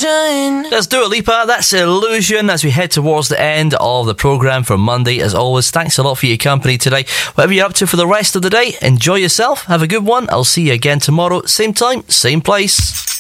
illusion. Let's do it, Lipa. That's Illusion as we head towards the end of the programme for Monday. As always, thanks a lot for your company today. Whatever you're up to for the rest of the day, enjoy yourself. Have a good one. I'll see you again tomorrow. Same time, same place.